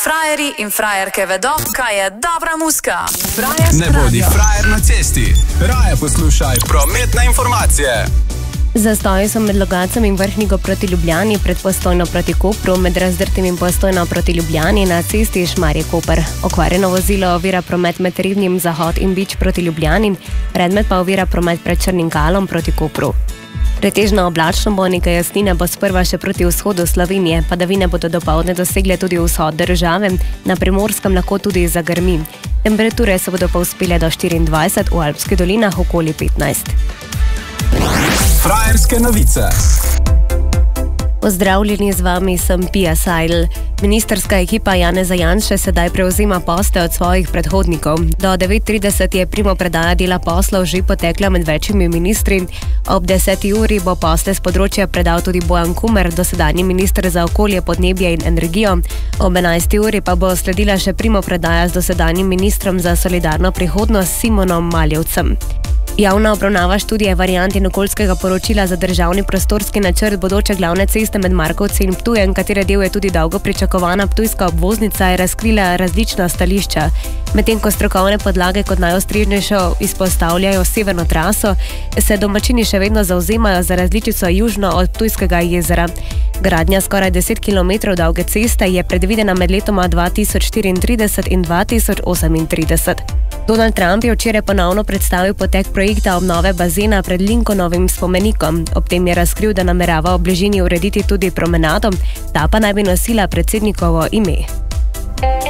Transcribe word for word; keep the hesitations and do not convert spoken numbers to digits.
Frajeri in frajerke vedo, kaj je dobra muzika. Ne bodi frajer na cesti. Raje poslušaj prometne informacije. Zastoji so med Logatcem in Vrhnico proti Ljubljani, pred Postojno proti Kopru, med Razdrtim in Postojno proti Ljubljani na cesti Šmarje-Koper. Okvarjeno vozilo ovira promet med Ribnim, Zahod in Bič proti Ljubljani, predmet pa ovira promet pred Črnim Galom proti Kopru. Pretežno oblačno bo, nekaj jasnine bo sprva še proti vzhodu Slovenije, padavine bodo dopoldne dosegle tudi vzhod države, na Primorskem lahko tudi zagrmi. Temperature se bodo povzpele do štiriindvajset, v Alpskih dolinah okoli petnajst. Frajerske novice. Pozdravljeni, z vami sem Pia Seidel. Ministrska ekipa Janeza Janše sedaj prevzema posle od svojih predhodnikov. Do devet trideset je primopredaja dela poslov že potekla med večjimi ministri. Ob deseti uri bo posle z področja predal tudi Bojan Kumer, dosedanji minister za okolje, podnebje in energijo. Ob enajsti uri pa bo sledila še primopredaja z dosedanjim ministrom za solidarno prihodnost Simonom Maljevcem. Javna obravnava študije variant in okoljskega poročila za državni prostorski načrt bodoče glavne ceste med Markovci in Ptujem, katere del je tudi dolgo pričakovana ptujska obvoznica, je razkrila različna stališča. Medtem ko strokovne podlage kot najostrežnejšo izpostavljajo severno traso, se domačini še vedno zavzemajo za različico južno od Ptujskega jezera. Gradnja skoraj deset kilometrov dolge ceste je predvidena med letoma dva tisoč štiriintrideset in dva tisoč osemintrideset. Donald Trump je včeraj ponovno predstavil potek projekta obnove bazena pred Lincolnovim spomenikom. Ob tem je razkril, da namerava v bližini urediti tudi promenado, ta pa naj bi nosila predsednikovo ime.